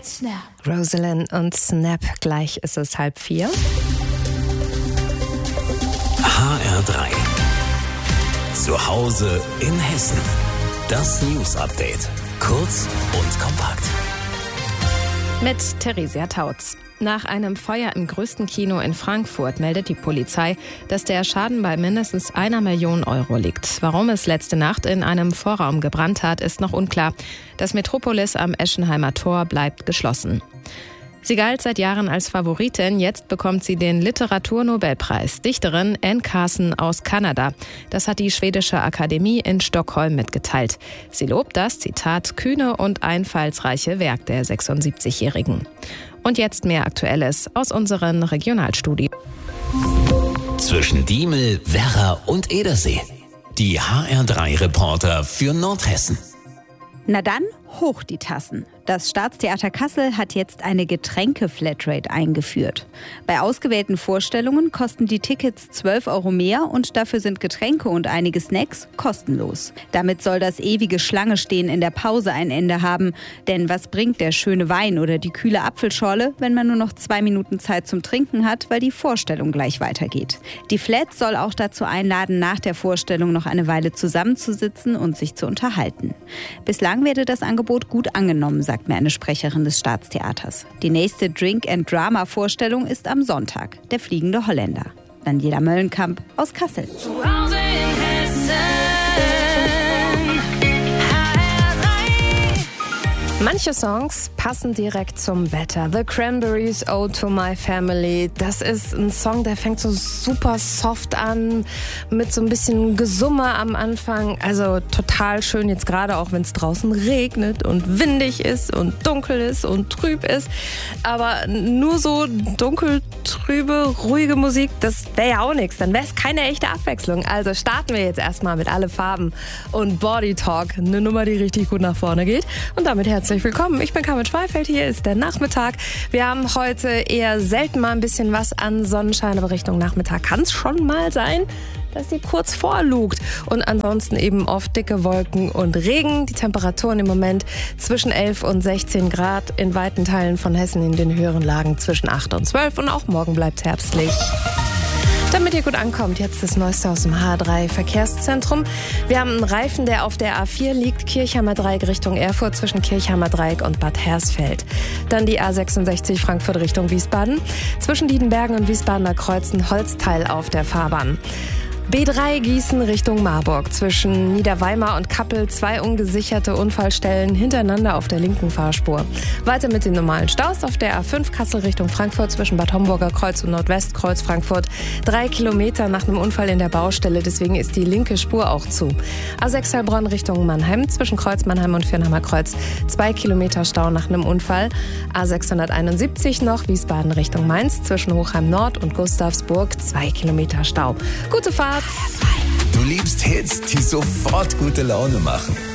Snap. Rosalind und Snap, gleich ist es 3:30. HR3. Zu Hause in Hessen. Das News-Update. Kurz und kompakt. Mit Theresia Tautz. Nach einem Feuer im größten Kino in Frankfurt meldet die Polizei, dass der Schaden bei mindestens 1 Million Euro liegt. Warum es letzte Nacht in einem Vorraum gebrannt hat, ist noch unklar. Das Metropolis am Eschenheimer Tor bleibt geschlossen. Sie galt seit Jahren als Favoritin, jetzt bekommt sie den Literaturnobelpreis. Dichterin Anne Carson aus Kanada. Das hat die Schwedische Akademie in Stockholm mitgeteilt. Sie lobt das, Zitat, kühne und einfallsreiche Werk der 76-Jährigen. Und jetzt mehr Aktuelles aus unseren Regionalstudien. Zwischen Diemel, Werra und Edersee. Die HR3-Reporter für Nordhessen. Na dann, hoch die Tassen. Das Staatstheater Kassel hat jetzt eine Getränke-Flatrate eingeführt. Bei ausgewählten Vorstellungen kosten die Tickets 12 Euro mehr und dafür sind Getränke und einige Snacks kostenlos. Damit soll das ewige Schlange-Stehen in der Pause ein Ende haben. Denn was bringt der schöne Wein oder die kühle Apfelschorle, wenn man nur noch 2 Minuten Zeit zum Trinken hat, weil die Vorstellung gleich weitergeht? Die Flat soll auch dazu einladen, nach der Vorstellung noch eine Weile zusammenzusitzen und sich zu unterhalten. Bislang werde das Angebot gut angenommen, sagt mir eine Sprecherin des Staatstheaters. Die nächste Drink-and-Drama-Vorstellung ist am Sonntag, der fliegende Holländer. Daniela Möllenkamp aus Kassel. Zu Hause in Hessen. Manche Songs passen direkt zum Wetter. The Cranberries, Ode to My Family. Das ist ein Song, der fängt so super soft an, mit so ein bisschen Gesumme am Anfang. Also total schön, jetzt gerade auch, wenn es draußen regnet und windig ist und dunkel ist und trüb ist. Aber nur so dunkel, trübe, ruhige Musik, das wäre ja auch nichts. Dann wäre es keine echte Abwechslung. Also starten wir jetzt erstmal mit Alle Farben und Body Talk. Eine Nummer, die richtig gut nach vorne geht. Und damit herzlich willkommen. Ich bin Carmen Schweifeld, hier ist der Nachmittag. Wir haben heute eher selten mal ein bisschen was an Sonnenschein, aber Richtung Nachmittag kann es schon mal sein, dass sie kurz vorlugt. Und ansonsten eben oft dicke Wolken und Regen. Die Temperaturen im Moment zwischen 11 und 16 Grad. In weiten Teilen von Hessen in den höheren Lagen zwischen 8 und 12. Und auch morgen bleibt es herbstlich. Damit ihr gut ankommt, jetzt das Neueste aus dem H3 Verkehrszentrum. Wir haben einen Reifen, der auf der A4 liegt, Kirchheimer Dreieck Richtung Erfurt zwischen Kirchheimer Dreieck und Bad Hersfeld. Dann die A66 Frankfurt Richtung Wiesbaden. Zwischen Diedenbergen und Wiesbadener Kreuz ein Holzteil auf der Fahrbahn. B3 Gießen Richtung Marburg. Zwischen Niederweimar und Kappel 2 ungesicherte Unfallstellen hintereinander auf der linken Fahrspur. Weiter mit den normalen Staus auf der A5 Kassel Richtung Frankfurt zwischen Bad Homburger Kreuz und Nordwestkreuz Frankfurt. 3 Kilometer nach einem Unfall in der Baustelle, deswegen ist die linke Spur auch zu. A6 Heilbronn Richtung Mannheim zwischen Kreuz Mannheim und Viernheimer Kreuz. 2 Kilometer Stau nach einem Unfall. A671 noch Wiesbaden Richtung Mainz zwischen Hochheim Nord und Gustavsburg. 2 Kilometer Stau. Gute Fahrt! Du liebst Hits, die sofort gute Laune machen.